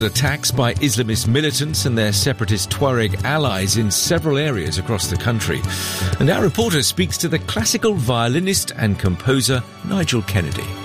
Attacks by Islamist militants and their separatist Tuareg allies in several areas across the country. And our reporter speaks to the classical violinist and composer Nigel Kennedy.